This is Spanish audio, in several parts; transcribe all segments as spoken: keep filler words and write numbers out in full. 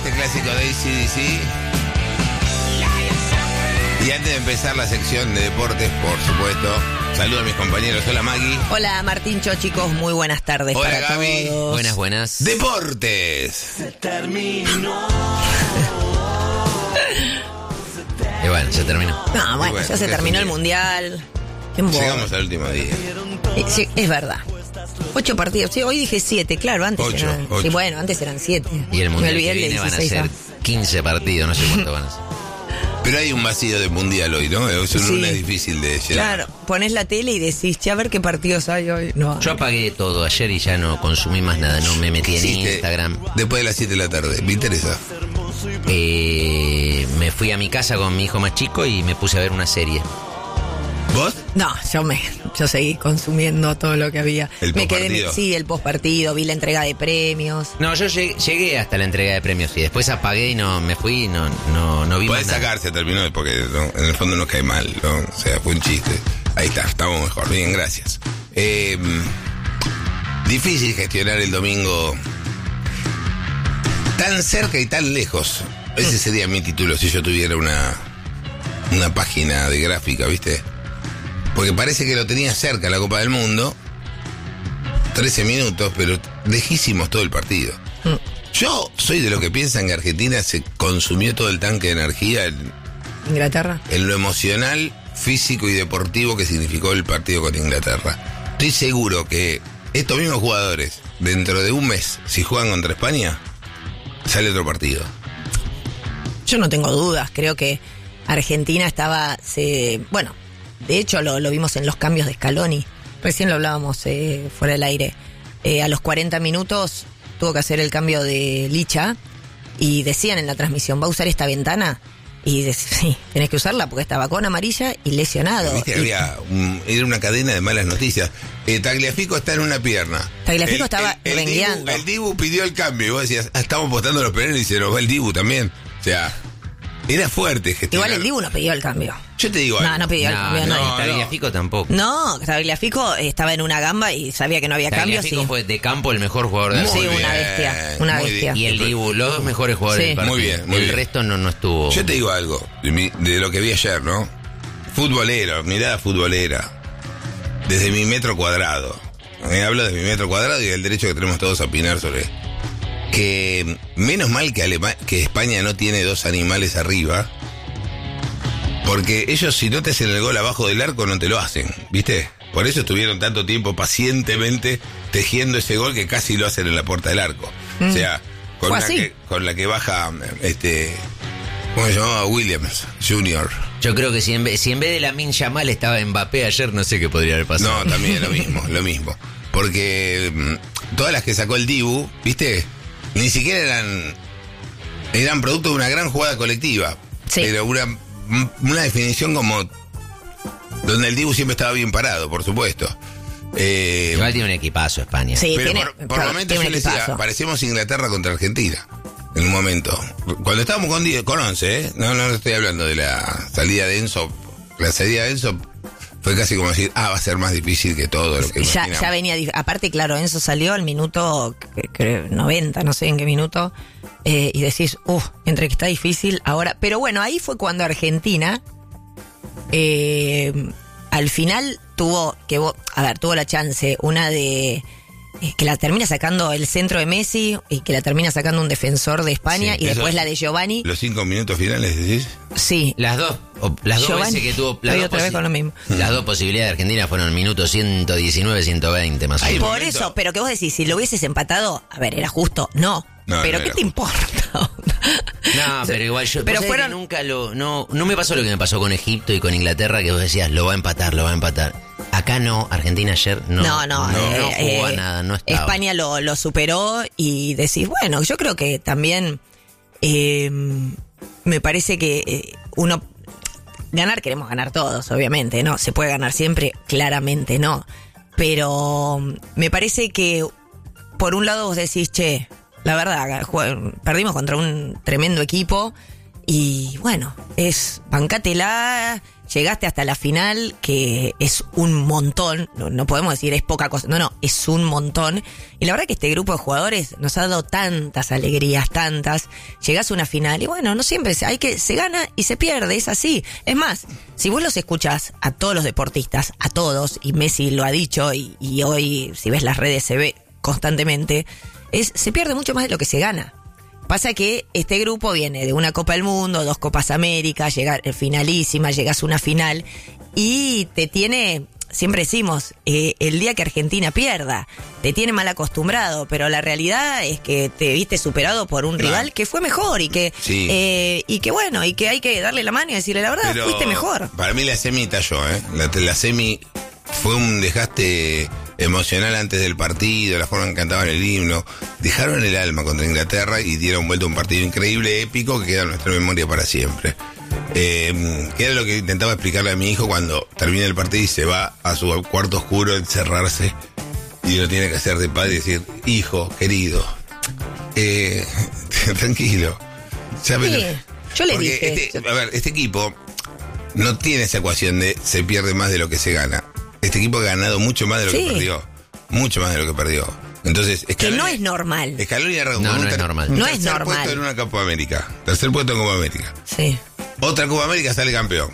este clásico de A C D C. Y antes de empezar la sección de deportes, por supuesto, saludo a mis compañeros. Hola, Maggie. Hola, Martíncho, chicos. Muy buenas tardes. Hola, para Gaby. todos. Buenas, buenas. Deportes. Se terminó. Y bueno, se terminó. No, bueno, bueno, ya se ¿qué terminó el es un mundial. Qué embole. Llegamos al último día. Eh, sí, es verdad. Ocho partidos. Sí, hoy dije siete, claro, antes Ocho, eran. ocho. Sí, bueno, antes eran siete. Y el Me mundial olvidé que el de viene van a dieciséis. ser quince partidos, no sé cuánto van a ser. Pero hay un vacío de mundial hoy, ¿no? Es un Sí. lunes difícil de llenar. Claro, pones la tele y decís, che, a ver qué partidos hay hoy. No. Yo apagué todo ayer y ya no consumí más nada, no me metí en Hiciste Instagram. Después de las siete de la tarde. Me interesa. Eh, me fui a mi casa con mi hijo más chico y me puse a ver una serie. ¿Vos? No, yo me, yo seguí consumiendo todo lo que había. ¿El me quedé, postpartido? sí, el postpartido, vi la entrega de premios. No, yo llegué, llegué hasta la entrega de premios y después apagué y no me fui y no, no, no vi Podés más nada. sacarse, terminó, porque ¿no? En el fondo nos cae mal, ¿no? O sea, fue un chiste. Ahí está, estamos mejor. Bien, gracias. Eh, difícil gestionar el domingo tan cerca y tan lejos. Ese sería mi título si yo tuviera una, una página de gráfica, ¿viste? Porque parece que lo tenía cerca la Copa del Mundo. trece minutos, pero lejísimos todo el partido. Mm. Yo soy de los que piensan que Argentina se consumió todo el tanque de energía en, Inglaterra. en lo emocional, físico y deportivo que significó el partido con Inglaterra. Estoy seguro que estos mismos jugadores, dentro de un mes, si juegan contra España, sale otro partido. Yo no tengo dudas, creo que Argentina estaba, se, bueno, de hecho lo, lo vimos en los cambios de Scaloni, recién lo hablábamos eh, fuera del aire, eh, a los cuarenta minutos tuvo que hacer el cambio de Licha y decían en la transmisión, ¿va a usar esta ventana? Y decía, sí, tenés que usarla porque estaba con amarilla y lesionado. Viste que Y había un- era una cadena de malas noticias. Eh, Tagliafico está en una pierna. Tagliafico El- estaba el, el rengueando. Dibu, el Dibu pidió el cambio y vos decías, ah, estamos apostando los penales y se nos va el Dibu también. O sea, era fuerte gestionar. igual el Dibu no pidió el cambio. Yo te digo No, algo. no pidió el No, cambio. no, No, no. Tagliafico tampoco. no, Tagliafico estaba en una gamba y sabía que no había cambios. Tagliafico Sí, fue de campo el mejor jugador de Muy sí, Argentina. una bien, bestia, una muy bestia. bien. Y el Dibu, los dos mejores jugadores Sí. del partido. Muy bien, muy el bien. resto no, no estuvo. Yo te digo algo de, mi- de lo que vi ayer, ¿no? Futbolero, mirada futbolera. Desde mi metro cuadrado. Me hablo de mi metro cuadrado y del derecho que tenemos todos a opinar sobre. Que menos mal que, Alema- que España no tiene dos animales arriba. Porque ellos, si no te hacen el gol abajo del arco, no te lo hacen, ¿viste? Por eso estuvieron tanto tiempo pacientemente tejiendo ese gol que casi lo hacen en la puerta del arco. Mm. O sea, con Fue la, así. que, con la que baja, este, ¿cómo se llamaba? Williams junior Yo creo que si en vez, si en vez de Lamine Yamal estaba Mbappé ayer, no sé qué podría haber pasado. No, también lo mismo, lo mismo. Porque mm, todas las que sacó el Dibu, ¿viste? Ni siquiera eran eran producto de una gran jugada colectiva. Sí. Pero una, una definición como donde el Dibu siempre estaba bien parado, por supuesto. Eh, Igual tiene un equipazo España. Sí, pero tiene, por, por claro, momentos tiene yo un le decía, equipazo. parecemos Inglaterra contra Argentina. En un momento. Cuando estábamos con, diez, con once, ¿eh? No, no estoy hablando de la salida de Enzo. La salida de Enzo fue casi como decir, ah, va a ser más difícil que todo lo que Ya, imaginamos. ya venía, dif- aparte claro, Enzo salió al minuto que- que noventa, no sé en qué minuto, eh, y decís, uff, entre que está difícil ahora, pero bueno, ahí fue cuando Argentina, eh, al final tuvo, que vo- a ver, tuvo la chance, una de, eh, que la termina sacando el centro de Messi, y que la termina sacando un defensor de España, Sí, y después eso- la de Giovanni, Los cinco minutos finales, decís. sí, Las dos, o- las dos Giovanni, veces que tuvo. Las estoy dos, otra vez posi- con lo mismo. las dos posibilidades de Argentina fueron minutos ciento diecinueve, ciento veinte más o Ahí menos. por momento- eso, pero que vos decís, si lo hubieses empatado, a ver, ¿era justo? No. No, pero no ¿qué era te justo. importa? No, pero igual yo. Pero Pero fueron- nunca lo. No, no me pasó lo que me pasó con Egipto y con Inglaterra, que vos decías, lo va a empatar, lo va a empatar. Acá no, Argentina ayer no. No, no, no, eh, no jugó a eh, nada, no estaba. España lo, lo superó y decís, bueno, yo creo que también eh, me parece que eh, uno, ganar queremos ganar todos, obviamente, ¿no? Se puede ganar siempre, claramente no. Pero me parece que por un lado vos decís, che, la verdad, jue- perdimos contra un tremendo equipo y bueno, es bancátela, llegaste hasta la final, que es un montón, no, no podemos decir es poca cosa, no, no, es un montón. Y la verdad que este grupo de jugadores nos ha dado tantas alegrías, tantas. Llegás a una final y bueno, no siempre, hay que, se gana y se pierde, es así. Es más, si vos los escuchás a todos los deportistas, a todos, y Messi lo ha dicho, y, y hoy, si ves las redes, se ve constantemente, es, se pierde mucho más de lo que se gana. Pasa que este grupo viene de una Copa del Mundo, dos Copas América, llegar finalísima, llegas a una final y te tiene, siempre decimos, eh, el día que Argentina pierda, te tiene mal acostumbrado, pero la realidad es que te viste superado por un Claro. rival que fue mejor y que Sí. eh, y que bueno, y que hay que darle la mano y decirle la verdad, Pero fuiste mejor. Para mí la semi talló, ¿eh? La, la semi fue un desgaste emocional antes del partido, la forma en que cantaban el himno. Dejaron el alma contra Inglaterra y dieron vuelta a un partido increíble, épico, que queda en nuestra memoria para siempre. Eh, que era lo que intentaba explicarle a mi hijo cuando termina el partido y se va a su cuarto oscuro a encerrarse y lo tiene que hacer de padre y decir, hijo, querido, eh, tranquilo. ¿Sabes? Sí, yo le Porque dije. este- a ver, este equipo no tiene esa ecuación de se pierde más de lo que se gana. Este equipo ha ganado mucho más de lo Sí. que perdió. Mucho más de lo que perdió. Entonces, Que no es normal. Scaloni arrancó No, con no un es ter- normal. un No es tercer normal. puesto en una Copa América. Tercer puesto en Copa América. Sí. Otra Copa América sale campeón.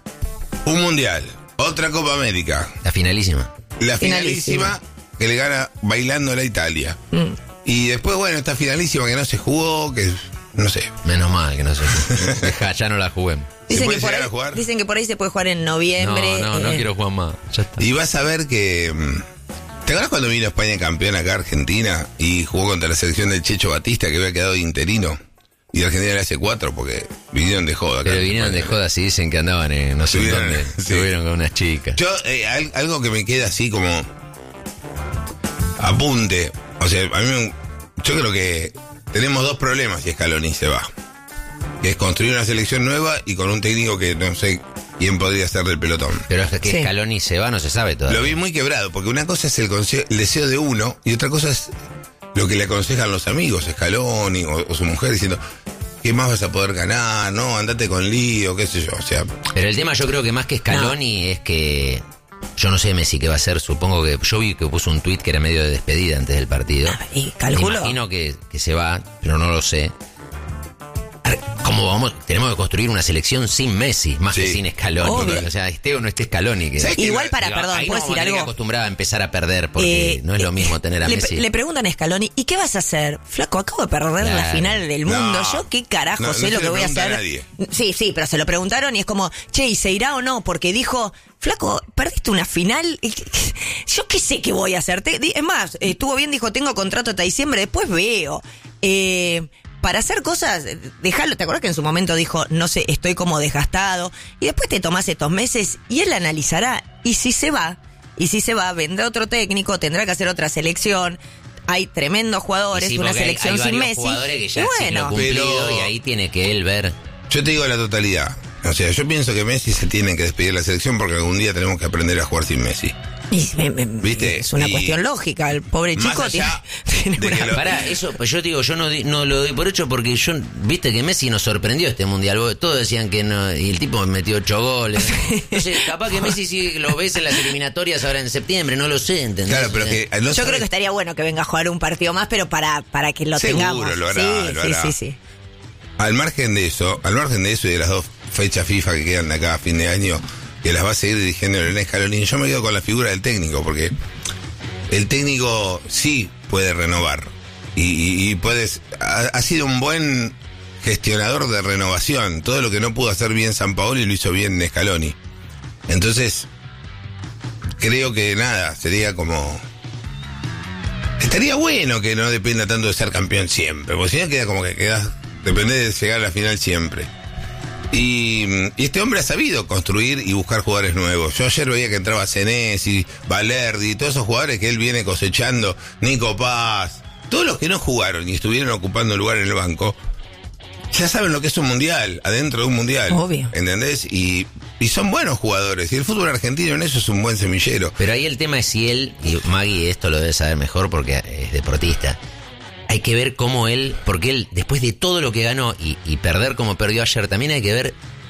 Un mundial. Otra Copa América. La finalísima. La Finalísima. finalísima que le gana bailando a Italia. Mm. Y después, bueno, esta finalísima que no se jugó, que no sé. Menos mal que no sé. Deja, ya no la juguemos. ¿Se Dicen puede que, por llegar ahí, a jugar? dicen que por ahí se puede jugar en No, noviembre. no, no eh, quiero jugar más. Ya está. Y vas a ver que... mm, ¿te acuerdas cuando vino España campeón acá a Argentina y jugó contra la selección del Checho Batista que había quedado interino? Y Argentina le hace cuatro porque vinieron de joda. acá Pero en vinieron de España. joda y dicen que andaban en no sé Estuvieron- dónde. sí. Estuvieron con unas chicas. Yo, eh, al- algo que me queda así como apunte. O sea, a mí me- yo creo que tenemos dos problemas si Scaloni se va. Que es construir una selección nueva y con un técnico que no sé quién podría ser del pelotón. Pero es que Sí. Scaloni se va, no se sabe todavía. Lo vi muy quebrado, porque una cosa es el, conse- el deseo de uno y otra cosa es lo que le aconsejan los amigos, Scaloni o, o su mujer, diciendo, ¿qué más vas a poder ganar? No, andate con lío, qué sé yo. O sea, Pero el tema yo creo que más que Scaloni es que... Yo no sé Messi qué va a hacer, supongo que... Yo vi que puso un tuit que era medio de despedida antes del partido. Y Me calculo. imagino que, que se va, pero no lo sé. Ar- ¿Cómo vamos? Tenemos que construir una selección sin Messi, más Sí. que sin Scaloni. Obvio. O sea, esté o no esté Scaloni. Que, ¿Sabes qué? Igual para, Digo, perdón, ahí ¿puedo nos decir vamos a tener que algo? acostumbrar a empezar a perder, porque Eh, no es lo mismo tener a le, Messi. le preguntan a Scaloni, ¿y qué vas a hacer? Flaco, acabo de perder la Claro. final del mundo. No. Yo qué carajo No, no sé se lo le que voy a pregunta hacer. a nadie. Sí, sí, pero se lo preguntaron y es como, che, ¿y se irá o no? Porque dijo, flaco, perdiste una final. Yo qué sé qué voy a hacer. Te- di- es más, estuvo bien, dijo, tengo contrato hasta diciembre, después veo. Eh, para hacer cosas, déjalo. ¿Te acuerdas que en su momento dijo, no sé, estoy como desgastado? Y después te tomás estos meses y él analizará. Y si se va, y si se va, vendrá otro técnico, tendrá que hacer otra selección. Hay tremendos jugadores, Y sí, una porque hay- selección hay sin varios Messi. jugadores que ya y ciclo bueno, cumplido, Pero- y ahí tiene que él ver. yo te digo la totalidad. O sea, yo pienso que Messi se tiene que despedir de la selección porque algún día tenemos que aprender a jugar sin Messi. y, me- me- ¿Viste? es una Y- cuestión lógica. El pobre Más chico tiene, allá tiene de una- que lo- Pará, eso, pues yo digo, yo no, di- no lo doy por hecho porque yo, viste que Messi nos sorprendió este mundial. Vos- Todos decían que no, y el tipo metió ocho goles. No sé, capaz que Messi sí lo ves en las eliminatorias ahora en septiembre, no lo sé, ¿entendés? Claro, pero que... no Yo sabe- creo que estaría bueno que venga a jugar un partido más, pero para, para que lo Seguro tengamos. lo hará, sí, lo sí, hará. sí, sí. Al margen de eso, al margen de eso y de las dos fechas FIFA que quedan de acá a fin de año, que las va a seguir dirigiendo Lionel Scaloni, yo me quedo con la figura del técnico, porque el técnico sí puede renovar y, y, y puedes, ha, ha sido un buen gestionador de renovación. Todo lo que no pudo hacer bien Sampaoli lo hizo bien Scaloni. Entonces, creo que nada, sería como... Estaría bueno que no dependa tanto de ser campeón siempre, porque si no queda como que quedas, depende de llegar a la final siempre. Y, y este hombre ha sabido construir y buscar jugadores nuevos. Yo ayer veía que entraba Senesi, Valerdi, todos esos jugadores que él viene cosechando, Nico Paz, todos los que no jugaron y estuvieron ocupando lugar en el banco, ya saben lo que es un mundial, adentro de un mundial. Obvio. ¿Entendés? Y, y son buenos jugadores. Y el fútbol argentino en eso es un buen semillero. Pero ahí el tema es si él, y Maggie esto lo debe saber mejor porque es deportista, hay que ver cómo él, porque él, después de todo lo que ganó y, y perder como perdió ayer, también hay que ver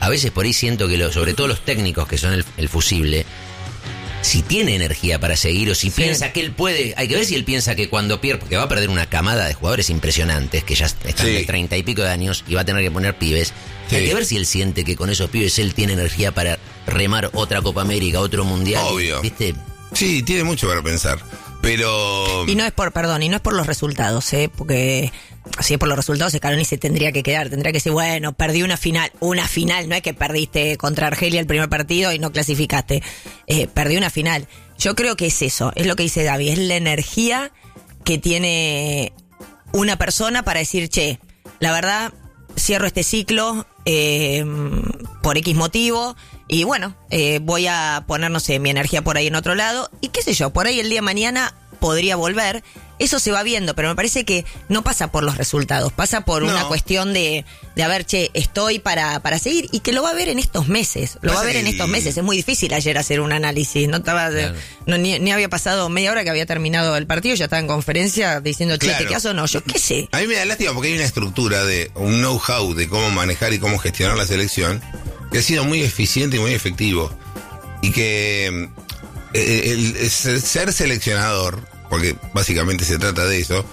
a veces por ahí siento que lo, sobre todo los técnicos que son el, el fusible, si tiene energía para seguir o si sí. piensa que él puede, hay que ver si él piensa que cuando pierde, porque va a perder una camada de jugadores impresionantes que ya están sí. de treinta y pico de años y va a tener que poner pibes. Sí. Hay que ver si él siente que con esos pibes él tiene energía para remar otra Copa América, otro Mundial. Obvio. ¿Viste? Sí, tiene mucho para pensar. Pero... Y no es por, perdón, y no es por los resultados, ¿eh? Porque si es por los resultados, Scaloni se tendría que quedar. Tendría que decir, bueno, perdí una final. Una final, no es que perdiste contra Argelia el primer partido y no clasificaste. Eh, perdí una final. Yo creo que es eso, es lo que dice Gaby, es la energía que tiene una persona para decir, che, la verdad, cierro este ciclo eh, por X motivo... Y bueno, eh, voy a poner, no sé, mi energía por ahí en otro lado. Y qué sé yo, por ahí el día de mañana podría volver. Eso se va viendo, pero me parece que no pasa por los resultados. Pasa por no. una cuestión de, de, a ver, che, estoy para, para seguir. Y que lo va a ver en estos meses. Lo pasa va a ver en estos meses. Es muy difícil ayer hacer un análisis. No estaba claro. no, ni, ni había pasado media hora que había terminado el partido. Ya estaba en conferencia diciendo, che, claro. ¿te quedas o no? Yo qué sé. A mí me da lástima porque hay una estructura de un know-how de cómo manejar y cómo gestionar la selección que ha sido muy eficiente y muy efectivo. Y que eh, el, el ser seleccionador, porque básicamente se trata de eso,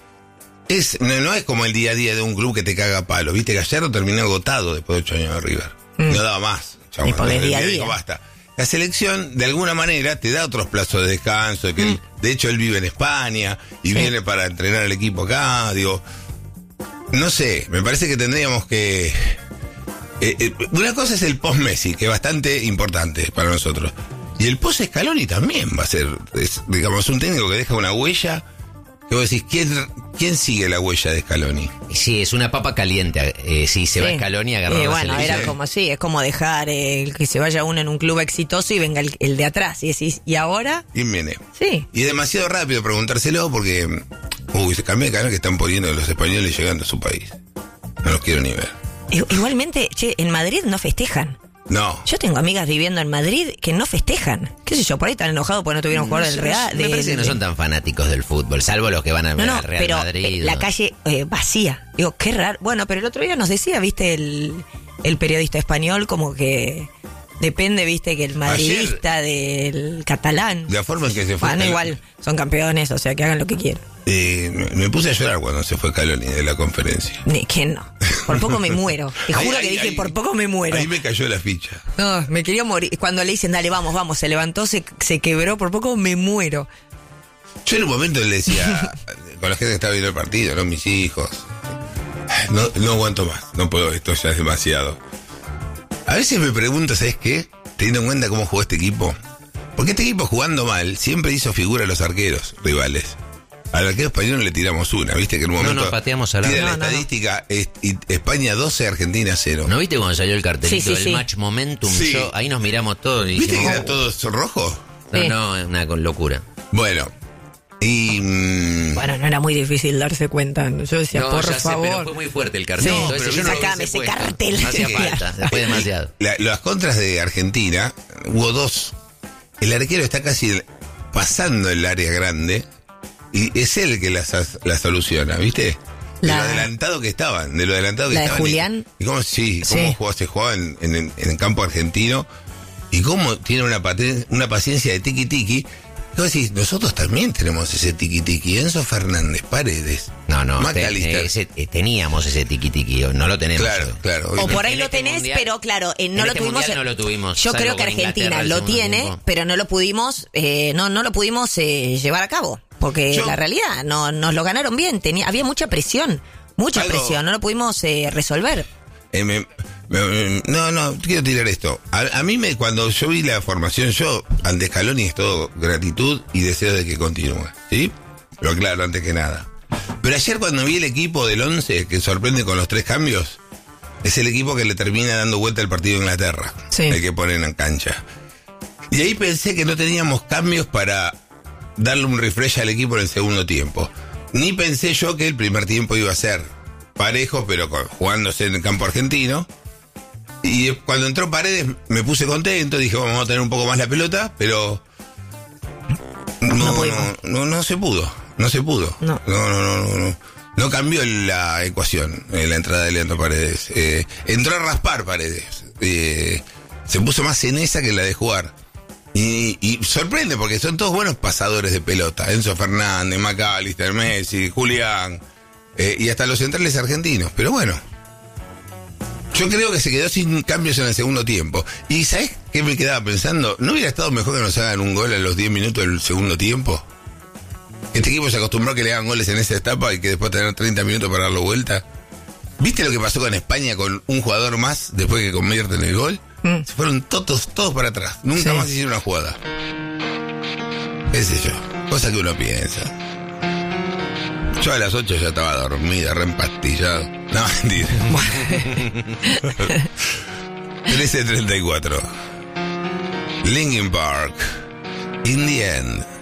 es no, no es como el día a día de un club que te caga a palo. Viste, Gallardo terminó agotado después de ocho años de River. Mm. No daba más. Chabón, y por el día a día. Dijo, basta. La selección, de alguna manera, te da otros plazos de descanso. Que mm. él, de hecho, él vive en España y sí. viene para entrenar al equipo acá. Digo, no sé, me parece que tendríamos que... Eh, eh, una cosa es el post-Messi, que es bastante importante para nosotros. Y el post-Scaloni también va a ser, es, digamos, un técnico que deja una huella. Que vos decís, ¿quién, quién sigue la huella de Scaloni? Sí, es una papa caliente. Eh, si se sí. va Scaloni, agarrar eh, bueno, era como, sí, es como dejar eh, que se vaya uno en un club exitoso y venga el, el de atrás. Y decís, ¿y ahora? ¿Quién viene? Sí. Y es demasiado rápido preguntárselo porque, uy, se cambió de canal que están poniendo los españoles llegando a su país. No los quiero ni ver. Igualmente, che, en Madrid no festejan. No. Yo tengo amigas viviendo en Madrid que no festejan. ¿Qué sé yo? Por ahí están enojados porque no tuvieron jugador del Real. Me de, parece de, que no son tan fanáticos del fútbol, salvo los que van a ver no, no, al Real pero Madrid. Eh, la calle eh, vacía. Digo, qué raro. Bueno, pero el otro día nos decía, viste, el, el periodista español, como que depende, viste, que el madridista Ayer, del catalán. De la forma en que se fue. Bueno, igual, son campeones, o sea, que hagan lo que quieran. Eh, me puse a llorar cuando se fue Scaloni de la conferencia. Ni que no. Por poco me muero. Te juro ahí, que dije, ahí, por poco me muero. Ahí me cayó la ficha. No, me quería morir. Cuando le dicen, dale, vamos, vamos, se levantó, se, se quebró, por poco me muero. Yo en un momento le decía, con la gente que estaba viendo el partido, ¿no? Mis hijos. No, no aguanto más, no puedo, esto ya es demasiado. A veces me pregunto, ¿sabes qué? Teniendo en cuenta cómo jugó este equipo. Porque este equipo jugando mal siempre hizo figura a los arqueros rivales. Al arquero español le tiramos una, ¿viste? Que en un momento no, no, pateamos a la... tira no, la no, estadística, no. Es, y España doce, Argentina cero. ¿No viste cuando salió el cartelito sí, sí, del sí. match momentum? Sí. Yo, ahí nos miramos todos y ¿Viste dijimos, que eran todos rojos? No, sí. no, es una locura. Bueno, y... Mmm, bueno, no era muy difícil darse cuenta. Yo decía, no, por ya favor. sé, pero fue muy fuerte el cartel. Sí. Entonces, No, yo no sacame ese puesto. cartel. No hacía falta, después demasiado. La, las contras de Argentina, hubo dos. El arquero está casi pasando el área grande y es él que las, las soluciona, ¿viste? De La... lo adelantado que estaban, de lo adelantado que ¿La de estaban. Julián? Y, y cómo, sí, cómo Sí. jugó, se jugaba en, en, en el campo argentino y cómo tiene una, paten, una paciencia de tiki-tiki. Y vos decís, nosotros también tenemos ese tiki-tiki. Enzo Fernández, Paredes, No, no, te, McAllister. ese, eh, teníamos ese tiki-tiki, no lo tenemos. Claro, claro. O por ahí En lo este tenés, mundial, pero claro, eh, no en lo este tuvimos. mundial no lo tuvimos, Yo salvo creo que con Argentina Inglaterra el lo segundo tiene, tiempo. pero no lo pudimos, eh, no, no lo pudimos eh, llevar a cabo. Porque Yo- la realidad, no, nos lo ganaron bien. Tenía, había mucha presión, mucha Algo- presión, no lo pudimos eh, resolver. Eh, me- me- no, no, quiero tirar esto. A, a mí, me cuando yo vi la formación, yo, ante Scaloni, es todo gratitud y deseo de que continúe, ¿sí? Pero claro, antes que nada. Pero ayer cuando vi el equipo del once, que sorprende con los tres cambios, es el equipo que le termina dando vuelta al partido de Inglaterra. Sí. El que ponen en cancha. Y ahí pensé que no teníamos cambios para darle un refresh al equipo en el segundo tiempo. Ni pensé yo que el primer tiempo iba a ser parejo, pero con- jugándose en el campo argentino. Y cuando entró Paredes me puse contento, dije vamos a tener un poco más la pelota, pero no, No no, pudimos. no, no se pudo, no se pudo. No. No, no, no, no, no. No cambió la ecuación, eh, la entrada de Leandro Paredes. Eh, entró a raspar Paredes. eh, se puso más en esa que en la de jugar. Y, y sorprende porque son todos buenos pasadores de pelota. Enzo Fernández, McAllister, Messi, Julián, eh, y hasta los centrales argentinos. Pero bueno, yo creo que se quedó sin cambios en el segundo tiempo. Y ¿sabés qué me quedaba pensando? ¿No hubiera estado mejor que nos hagan un gol a los diez minutos del segundo tiempo? Este equipo se acostumbró a que le hagan goles en esa etapa y que después tener treinta minutos para darlo vuelta. ¿Viste lo que pasó con España con un jugador más después que convierten el gol? Mm. Se fueron todos, todos para atrás. Nunca sí. más hicieron una jugada. ¿Qué sé yo? Cosa que uno piensa. Yo a las ocho ya estaba dormida, re empastillado. No, mentira. trece treinta y cuatro. Linkin Park. In the End.